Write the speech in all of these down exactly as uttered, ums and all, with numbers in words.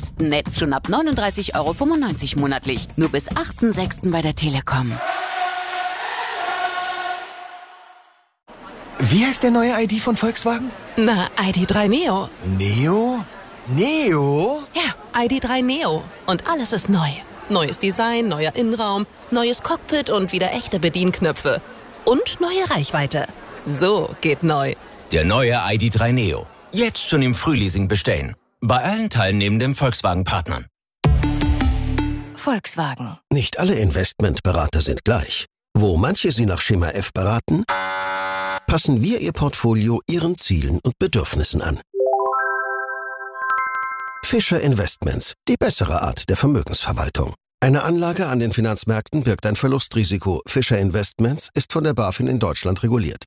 besten Netz schon ab neununddreißig Euro fünfundneunzig monatlich. Nur bis achten sechsten bei der Telekom. Wie heißt der neue I D von Volkswagen? Na, I D drei Neo. Neo? Neo? Ja, I D drei Neo. Und alles ist neu. Neues Design, neuer Innenraum, neues Cockpit und wieder echte Bedienknöpfe. Und neue Reichweite. So geht neu. Der neue I D drei Neo. Jetzt schon im Frühleasing bestellen. Bei allen teilnehmenden Volkswagen-Partnern. Volkswagen. Nicht alle Investmentberater sind gleich. Wo manche Sie nach Schema F beraten, passen wir Ihr Portfolio Ihren Zielen und Bedürfnissen an. Fischer Investments, die bessere Art der Vermögensverwaltung. Eine Anlage an den Finanzmärkten birgt ein Verlustrisiko. Fischer Investments ist von der BaFin in Deutschland reguliert.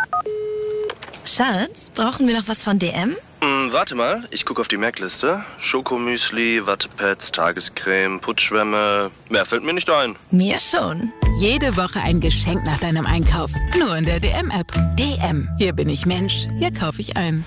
Schatz, brauchen wir noch was von D M? Hm, warte mal, ich gucke auf die Merkliste. Schokomüsli, Wattepads, Tagescreme, Putzschwämme. Mehr fällt mir nicht ein. Mir schon. Jede Woche ein Geschenk nach deinem Einkauf. Nur in der D M-App. D M. Hier bin ich Mensch. Hier kaufe ich ein.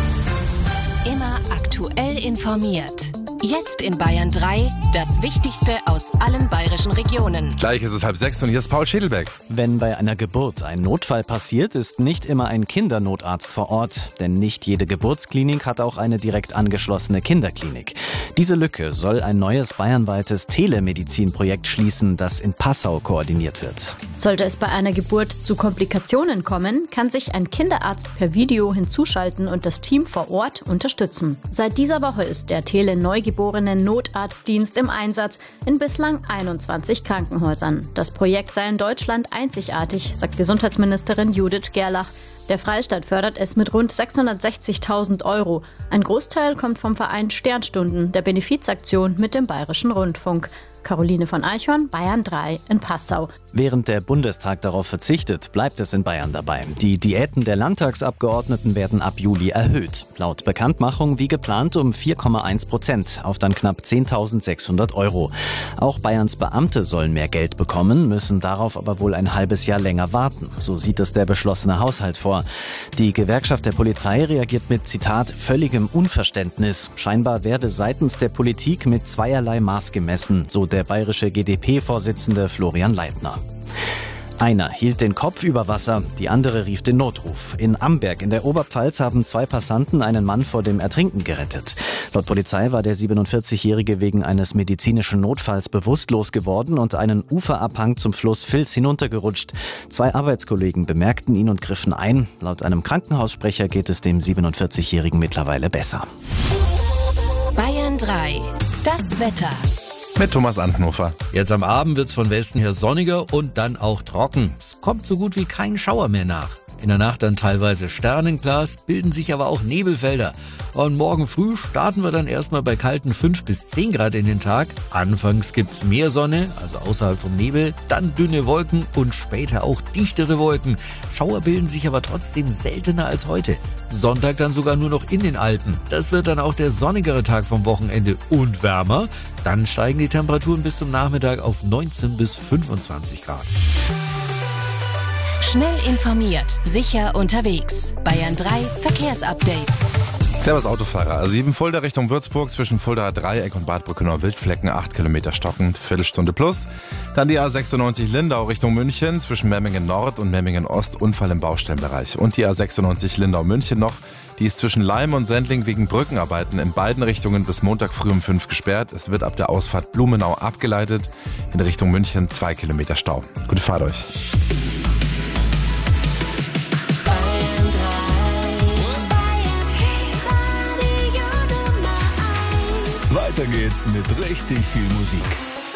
Immer aktuell informiert. Jetzt in Bayern drei, das Wichtigste aus allen bayerischen Regionen. Gleich ist es halb sechs und hier ist Paul Schädelbeck. Wenn bei einer Geburt ein Notfall passiert, ist nicht immer ein Kindernotarzt vor Ort. Denn nicht jede Geburtsklinik hat auch eine direkt angeschlossene Kinderklinik. Diese Lücke soll ein neues bayernweites Telemedizinprojekt schließen, das in Passau koordiniert wird. Sollte es bei einer Geburt zu Komplikationen kommen, kann sich ein Kinderarzt per Video hinzuschalten und das Team vor Ort unterstützen. Seit dieser Woche ist der Tele-Neugeborenen-Notarztdienst im Einsatz in bislang einundzwanzig Krankenhäusern. Das Projekt sei in Deutschland einzigartig, sagt Gesundheitsministerin Judith Gerlach. Der Freistaat fördert es mit rund sechshundertsechzigtausend Euro. Ein Großteil kommt vom Verein Sternstunden, der Benefizaktion mit dem Bayerischen Rundfunk. Caroline von Eichhorn, Bayern drei in Passau. Während der Bundestag darauf verzichtet, bleibt es in Bayern dabei. Die Diäten der Landtagsabgeordneten werden ab Juli erhöht. Laut Bekanntmachung wie geplant um vier Komma eins Prozent auf dann knapp zehntausendsechshundert Euro. Auch Bayerns Beamte sollen mehr Geld bekommen, müssen darauf aber wohl ein halbes Jahr länger warten. So sieht es der beschlossene Haushalt vor. Die Gewerkschaft der Polizei reagiert mit, Zitat, völligem Unverständnis. Scheinbar werde seitens der Politik mit zweierlei Maß gemessen, so der bayerische G D P-Vorsitzende Florian Leitner. Einer hielt den Kopf über Wasser, die andere rief den Notruf. In Amberg in der Oberpfalz haben zwei Passanten einen Mann vor dem Ertrinken gerettet. Laut Polizei war der siebenundvierzigjährige wegen eines medizinischen Notfalls bewusstlos geworden und einen Uferabhang zum Fluss Vils hinuntergerutscht. Zwei Arbeitskollegen bemerkten ihn und griffen ein. Laut einem Krankenhaussprecher geht es dem siebenundvierzigjährigen mittlerweile besser. Bayern drei. Das Wetter. Mit Thomas Ansnofer. Jetzt am Abend wird's von Westen her sonniger und dann auch trocken. Es kommt so gut wie kein Schauer mehr nach. In der Nacht dann teilweise sternenklar, bilden sich aber auch Nebelfelder. Und morgen früh starten wir dann erstmal bei kalten fünf bis zehn Grad in den Tag. Anfangs gibt's mehr Sonne, also außerhalb vom Nebel, dann dünne Wolken und später auch dichtere Wolken. Schauer bilden sich aber trotzdem seltener als heute. Sonntag dann sogar nur noch in den Alpen. Das wird dann auch der sonnigere Tag vom Wochenende und wärmer. Dann steigen die Temperaturen bis zum Nachmittag auf neunzehn bis fünfundzwanzig Grad. Schnell informiert, sicher unterwegs. Bayern drei Verkehrsupdate. Servus Autofahrer. A sieben Fulda Richtung Würzburg zwischen Fuldaer Dreieck und Bad Brückenau-Wildflecken acht Kilometer stockend, Viertelstunde plus. Dann die A sechsundneunzig Lindau Richtung München zwischen Memmingen Nord und Memmingen Ost, Unfall im Baustellenbereich. Und die A sechsundneunzig Lindau München noch. Die ist zwischen Leim und Sendling wegen Brückenarbeiten in beiden Richtungen bis Montag früh um fünf gesperrt. Es wird ab der Ausfahrt Blumenau abgeleitet. In Richtung München zwei Kilometer Stau. Gute Fahrt euch. Weiter geht's mit richtig viel Musik.